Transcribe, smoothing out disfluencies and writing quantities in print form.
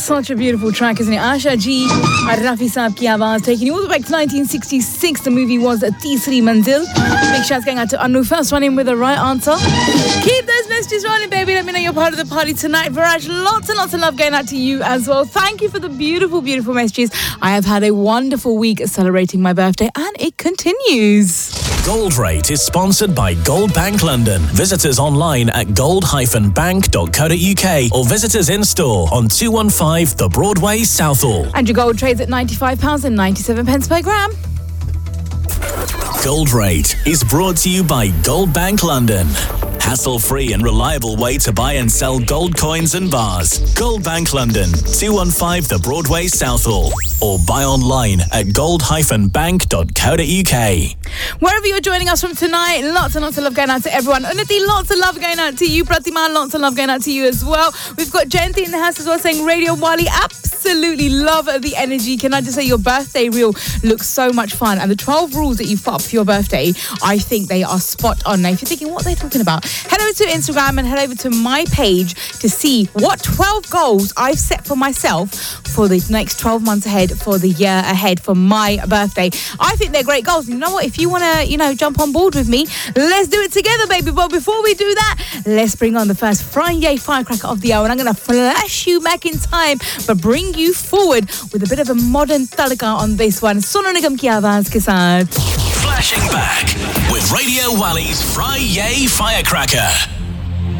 Such a beautiful track, isn't it? Asha G, Rafi Saab ki awaaz, taking you all the way back to 1966. The movie was Teesri Manzil. Big shouts going out to Anu. First one in with the right answer. Keep those messages rolling, baby. Let me know you're part of the party tonight. Viraj, lots and lots of love going out to you as well. Thank you for the beautiful, beautiful messages. I have had a wonderful week celebrating my birthday, and it continues. Gold Rate is sponsored by Gold Bank London. Visit us online at gold-bank.co.uk or visit us in store on 215 The Broadway, Southall. And your gold trades at £95.97 per gram. Gold Rate is brought to you by Gold Bank London. Hassle-free and reliable way to buy and sell gold coins and bars. Gold Bank London, 215 The Broadway, Southall. Or buy online at gold-bank.co.uk. Wherever you're joining us from tonight, lots and lots of love going out to everyone. Unnati, lots of love going out to you. Pratima, lots of love going out to you as well. We've got Jayanti in the house as well saying Radio Wali, absolutely love the energy. Can I just say your birthday reel looks so much fun, and the 12 rules that you've put up for your birthday, I think they are spot on. Now, if you're thinking what they're talking about, head over to Instagram and head over to my page to see what 12 goals I've set for myself for the next 12 months ahead, for the year ahead, for my birthday. I think they're great goals. You know what? If you want to, jump on board with me, let's do it together, baby. But before we do that, let's bring on the first Friday firecracker of the hour. And I'm going to flash you back in time, but bring you forward with a bit of a modern tadka on this one. Sonu Nigam ki awaaz ke saath. Flashing back with Radio Wali's Friday Firecracker.